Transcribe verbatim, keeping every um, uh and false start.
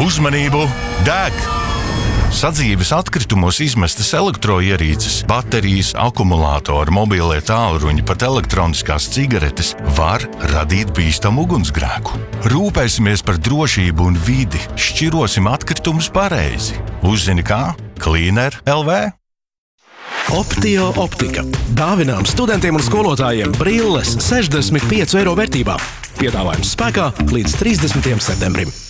Uzmanību! Deg! Sadzīves atkritumos izmestas elektroierīces, baterijas, akumulātori, mobilie tālruņi, pat elektroniskās cigaretes var radīt bīstamu ugunsgrēku. Rūpēsimies par drošību un vidi, šķirosim atkritumus pareizi. Uzzini kā? Cleaner L V. Optio optika. Dāvinām studentiem un skolotājiem brilles sešdesmit piecu eiro vērtībā. Piedāvājums spēkā līdz trīsdesmitajam septembrim.